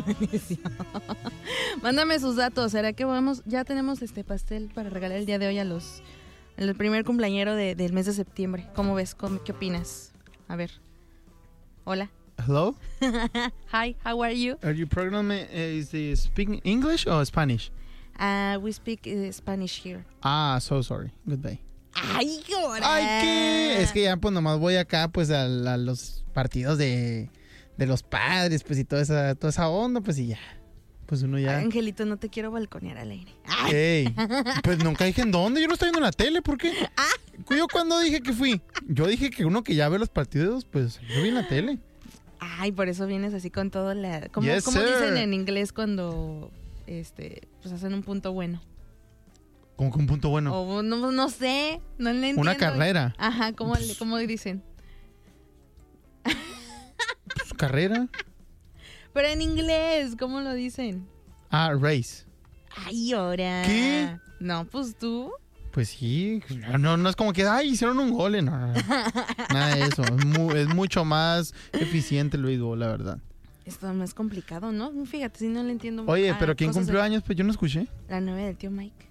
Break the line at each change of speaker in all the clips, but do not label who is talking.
amaneció. Mándame sus datos. ¿Será que ya tenemos pastel para regalar el día de hoy el primer cumpleañero del mes de septiembre? ¿Cómo ves? ¿Qué opinas? A ver. Hola.
Hello?
Hi, how are you?
Are you programming speaking English or Spanish?
We speak Spanish here.
So sorry. Goodbye.
¡Ay, qué hora!
¡Ay, qué! Es que ya pues nomás voy acá pues a los partidos de los padres pues y toda esa onda pues y ya. Pues uno ya...
Ay, Angelito, no te quiero balconear al aire.
Ey, pues nunca dije en dónde. Yo no estoy viendo la tele, ¿por qué? Yo cuando dije que fui. Yo dije que uno que ya ve los partidos, pues yo vi en la tele.
Ay, por eso vienes así con todo ¿Cómo
Yes,
dicen en inglés cuando pues hacen un punto bueno?
Como que un punto bueno.
O no sé, no le entiendo.
Una carrera.
Ajá, ¿cómo dicen?
Pues, carrera.
Pero en inglés, ¿cómo lo dicen?
Race.
Ay, ahora.
¿Qué?
No, pues tú.
Pues sí. No es como que, hicieron un gol. No. Nada de eso. Es mucho más eficiente el béisbol, la verdad.
Esto no es complicado, ¿no? Fíjate, si no le entiendo.
Oye, pero ¿quién cumplió años? Pues yo no escuché.
La novia del tío Mike.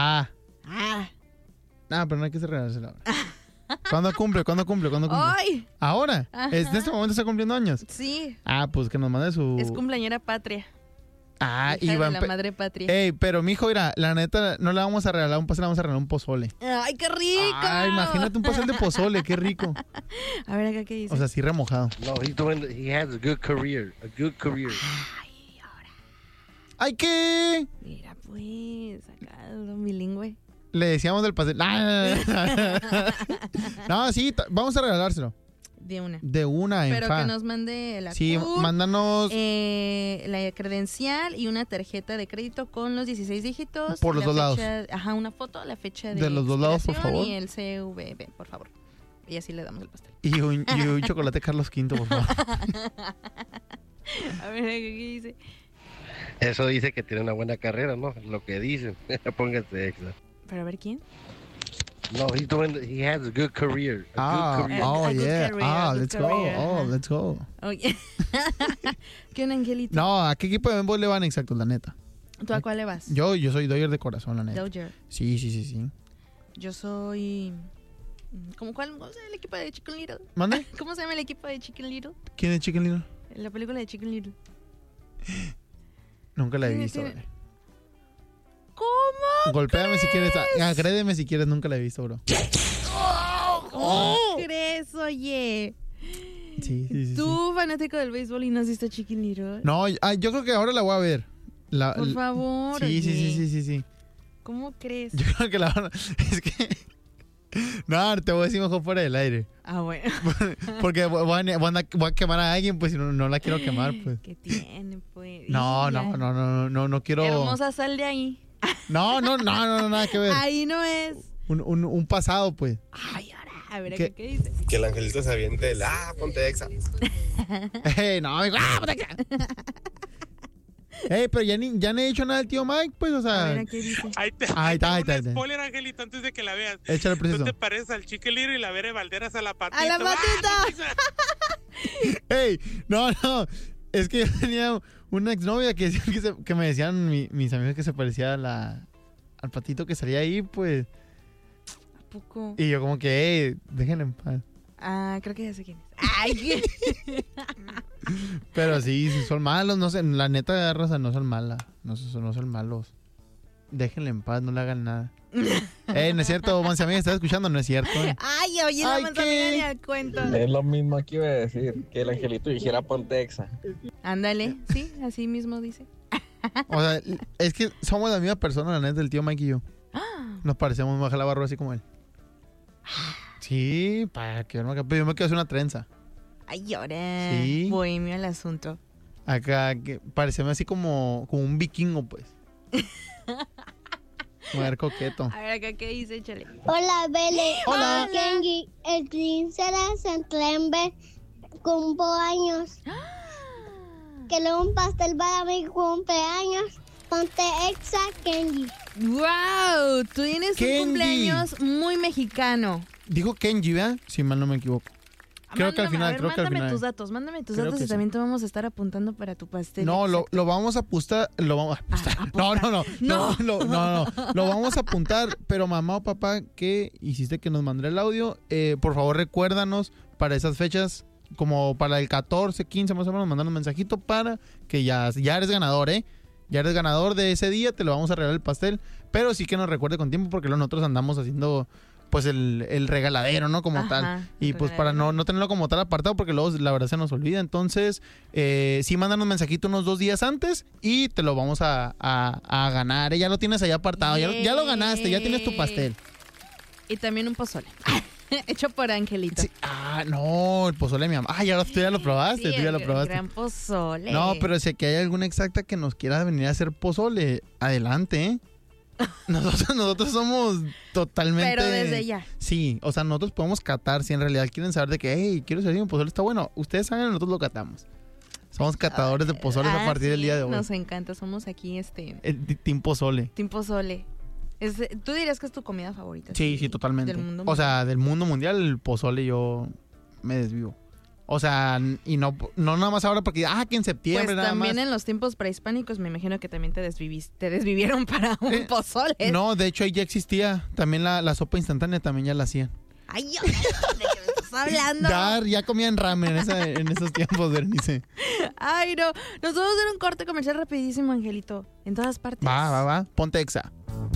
Pero no hay que regalársela ahora. ¿Cuándo cumple?
¡Ay!
¿Ahora?
Ajá.
¿En este momento está cumpliendo años?
Sí.
Pues que nos mande su...
Es cumpleañera patria.
Hija
de la madre patria.
Ey, pero mijo, mira, la neta, no le vamos a regalar un pastel, le vamos a regalar un pozole.
¡Ay, qué rico!
Imagínate un pastel de pozole, qué rico.
A ver acá qué dice.
O sea, sí remojado.
No, he has a good career.
Ay, ahora.
¡Ay, qué!
Mira, pues, acá, bilingüe.
Le decíamos del pastel. No, sí, vamos a regalárselo.
De una.
En
Pero
fa.
que nos mande la
Sí,
CUR,
mándanos
la credencial y una tarjeta de crédito con los 16 dígitos.
Por los dos lados.
Ajá, una foto, la fecha
De los dos lados, por favor.
Y el CVV, por favor. Y así le damos el pastel.
y un chocolate Carlos V, por favor.
A ver, ¿qué dice?
Eso dice que tiene una buena carrera, ¿no? Lo que dicen. Póngase extra.
Pero a ver, ¿quién?
No, he has a good career.
A good
Let's go.
Oye. ¿Qué un Angelito?
No, ¿a qué equipo de béisbol le van exacto, la neta?
¿Tú a cuál le vas?
Yo soy Dodger de corazón, la neta.
Dodger.
Sí.
Yo soy... ¿Cómo se llama el equipo de Chicken Little?
¿Mande?
¿Cómo se llama el equipo de Chicken Little?
¿Quién es Chicken Little?
La película de Chicken Little.
Nunca la he
¿Quién
visto.
tiene?
Vale.
¿Cómo?
Golpéame si quieres. Agrédeme si quieres, nunca la he visto, bro.
¿Cómo crees, oye?
Sí.
¿Tú, fanático del béisbol, y no has visto Chicken Little?
No, yo creo que ahora la voy a ver.
Por favor.
Sí,
oye.
sí.
¿Cómo crees?
Yo creo que la van a... Es que... No, te voy a decir mejor fuera del aire.
Bueno.
Porque voy a quemar a alguien, pues si no la quiero quemar, pues.
¿Qué tiene, pues?
No quiero...
Hermosa, sal de ahí.
No, nada que ver.
Ahí no es.
Un pasado, pues.
Ay, ahora, a ver,
¿Qué?
¿qué dice?
Que el Angelito se aviente el ponte exa.
No, ponte exa. Pero ya no he dicho nada del tío Mike, pues, o sea.
A ver, ¿qué dice?
Ahí está. Spoiler, Angelito, antes de que la veas.
Échale preciso.
¿Tú te pareces al Chicken Little y la Vere Valderas a la patita?
¡A la patita!
No. Es que yo tenía una exnovia que me decían mis amigos que se parecía al patito que salía ahí, pues.
¿A poco?
Y yo como que, déjenle en paz.
Creo que ya sé quién es. ¡Ay!
Pero sí, si son malos, no sé, la neta, Rosa, no son malas. No son malos. Déjenle en paz, no le hagan nada. No es cierto, Mansi amiga, ¿estás escuchando? No es cierto.
Ay, oye, no me ni al cuento.
Es lo mismo que iba a decir, que el Angelito dijera ponte exa.
Ándale, sí, así mismo dice.
O sea, es que somos la misma persona, la neta, el tío Mike y yo. Nos parecemos más a la barba así como él. Sí, para que no, pero yo me quiero hacer una trenza.
Ay, ahora.
Sí.
Bohemio el asunto.
Acá, que pareceme así como un vikingo, pues. A ver, coqueto.
A ver, acá, ¿qué dice? Échale.
Hola, Bele.
Hola.
Kenji, el príncipe Centlembe cumple años. Que le un pastel para mi cumpleaños. Ponte exa, Kenji.
¡Wow! Tú tienes
Kenji.
un cumpleaños muy mexicano.
Dijo Kenji, ¿verdad? Si mal no me equivoco. Creo que al final.
Mándame tus datos y también te vamos a estar apuntando para tu pastel.
No, lo vamos a apuntar. Lo vamos a apuntar. No. Lo vamos a apuntar, pero mamá o papá, que hiciste que nos mandara el audio, por favor recuérdanos para esas fechas, como para el 14, 15 más o menos, mandar un mensajito para que ya eres ganador, Ya eres ganador de ese día, te lo vamos a regalar el pastel, pero sí que nos recuerde con tiempo porque nosotros andamos haciendo pues el regaladero, ¿no? Como tal. Y pues para no tenerlo como tal apartado porque luego la verdad se nos olvida. Entonces, sí mándanos un mensajito unos 2 días antes y te lo vamos a ganar. Ya lo tienes ahí apartado, ya lo ganaste, ya tienes tu pastel.
Y también un pozole. Hecho por Angelito.
Sí. No, el pozole de mi mamá. Tú ya lo probaste,
sí, gran pozole.
No, pero si aquí hay alguna exacta que nos quiera venir a hacer pozole, adelante, Nosotros somos totalmente...
Pero desde ya.
Sí, o sea, nosotros podemos catar. Si en realidad quieren saber de que, hey, quiero saber si un pozole está bueno, ustedes saben, nosotros lo catamos. Somos catadores de pozoles a partir del día de hoy.
Nos encanta, somos aquí
el Team Pozole.
Team Pozole. ¿Tú dirías que es tu comida favorita?
Sí, totalmente.
Del mundo
mundial. O sea, del mundo mundial, el pozole yo me desvivo. O sea, y no nada más ahora porque, que en septiembre
pues
nada más. Pues
también en los tiempos prehispánicos me imagino que también te desvivieron para un pozole.
No, de hecho ahí ya existía. También la sopa instantánea también ya la hacían.
Ay, ¿de qué me estás hablando?
Ya comían ramen en esos tiempos, Bernice.
Ay, no. Nos vamos a hacer un corte comercial rapidísimo, Angelito. En todas partes.
Va. Ponte Exa.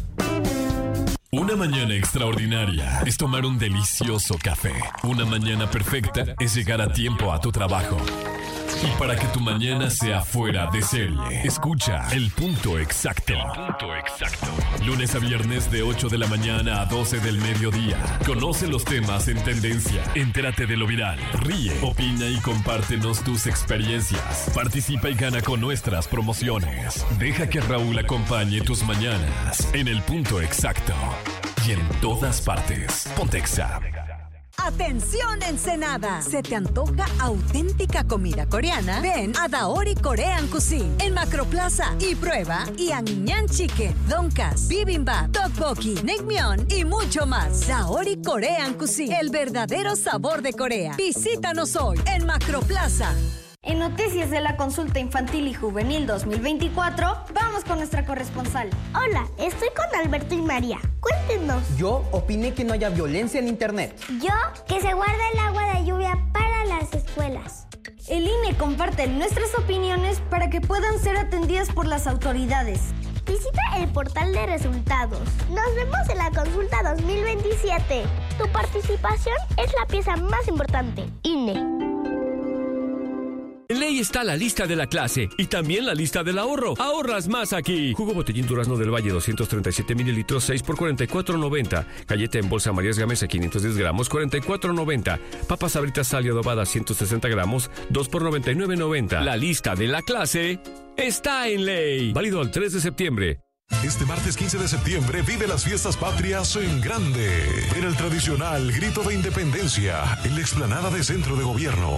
Una mañana extraordinaria es tomar un delicioso café. Una mañana perfecta es llegar a tiempo a tu trabajo. Y para que tu mañana sea fuera de serie, escucha El Punto Exacto. Lunes a viernes de 8 de la mañana a 12 del mediodía. Conoce los temas en tendencia. Entérate de lo viral. Ríe, opina y compártenos tus experiencias. Participa y gana con nuestras promociones. Deja que Raúl acompañe tus mañanas en El Punto Exacto. Y en todas partes. Ponte Exa.
¡Atención, Ensenada! ¿Se te antoja auténtica comida coreana? Ven a Daori Korean Cuisine en Macroplaza y prueba Yangnam Chicken, Donkas, Bibimbap, Tteokbokki, Naengmyeon y mucho más. Daori Korean Cuisine, el verdadero sabor de Corea. Visítanos hoy en Macroplaza.
En Noticias de la Consulta Infantil y Juvenil 2024, vamos con nuestra corresponsal.
Hola, estoy con Alberto y María. Cuéntenos.
Yo opiné que no haya violencia en internet.
Yo, que se guarde el agua de lluvia para las escuelas.
El INE comparte nuestras opiniones para que puedan ser atendidas por las autoridades.
Visita el portal de resultados. Nos vemos en la consulta 2027. Tu participación es la pieza más importante. INE.
En Ley está la lista de la clase y también la lista del ahorro. Ahorras más aquí. Jugo Botellín Durazno del Valle 237 mililitros 6 por $44.90. Galleta en bolsa Marías Gamesa 510 gramos $44.90. Papas Sabritas Sal y Adobada 160 gramos 2 por $99.90. La lista de la clase está en Ley. Válido al 3 de septiembre.
Este martes 15 de septiembre vive las fiestas patrias en grande. En el tradicional Grito de Independencia, en la explanada de Centro de Gobierno.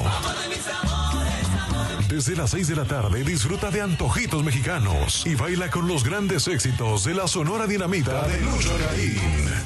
Desde las 6 de la tarde disfruta de antojitos mexicanos y baila con los grandes éxitos de la Sonora Dinamita de Lucho Garín.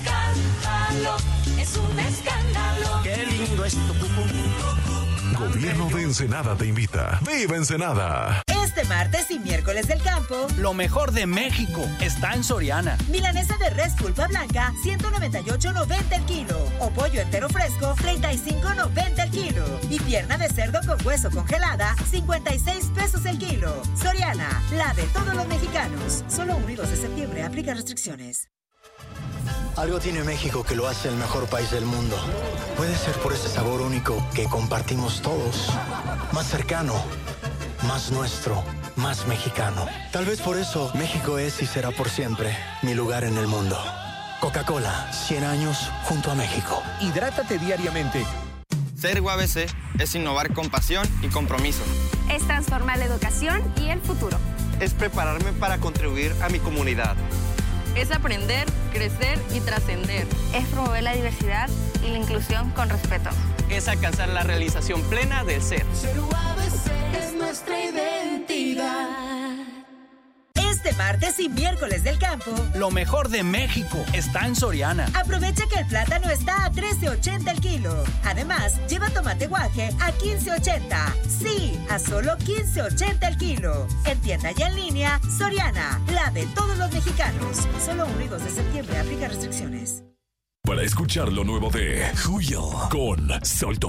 Es un escándalo. Qué lindo es tu cucú.
Gobierno de Ensenada te invita. ¡Viva Ensenada!
Este martes y miércoles del campo,
lo mejor de México está en Soriana.
Milanesa de res pulpa blanca, 198.90 el kilo. O pollo entero fresco, 35.90 el kilo. Y pierna de cerdo con hueso congelada, 56 pesos el kilo. Soriana, la de todos los mexicanos. Solo 1 y 2 de septiembre, aplica restricciones.
Algo tiene México que lo hace el mejor país del mundo. Puede ser por ese sabor único que compartimos todos. Más cercano, más nuestro, más mexicano. Tal vez por eso México es y será por siempre mi lugar en el mundo. Coca-Cola, 100 años junto a México.
Hidrátate diariamente.
Ser UABC es innovar con pasión y compromiso.
Es transformar la educación y el futuro.
Es prepararme para contribuir a mi comunidad.
Es aprender, crecer y trascender.
Es promover la diversidad y la inclusión con respeto.
Es alcanzar la realización plena del ser.
Ser UABC es nuestra identidad.
Este martes y miércoles del campo,
lo mejor de México está en Soriana.
Aprovecha que el plátano está a $13.80 el kilo. Además, lleva tomate guaje a $15.80. Sí, a solo $15.80 el kilo. En tienda y en línea, Soriana, la de todos los mexicanos. Solo 1 y 2 de septiembre, aplica restricciones.
Para escuchar lo nuevo de Julio con Salto.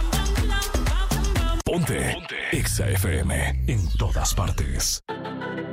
Ponte Exa FM en todas partes.